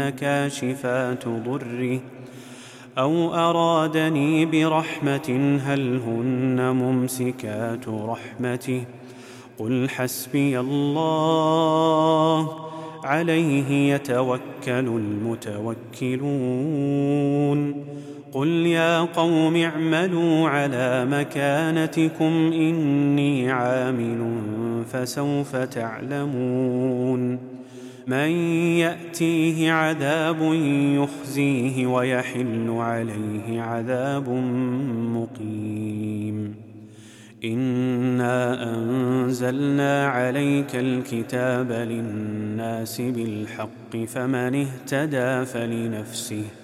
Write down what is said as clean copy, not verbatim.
كاشفات ضره أو أرادني برحمة هل هن ممسكات رحمته قل حسبي الله عليه يتوكل المتوكلون قل يا قوم اعملوا على مكانتكم إني عامل فسوف تعلمون من يأتيه عذاب يخزيه ويحل عليه عذاب مقيم إنا أنزلنا عليك الكتاب للناس بالحق فمن اهتدى فلنفسه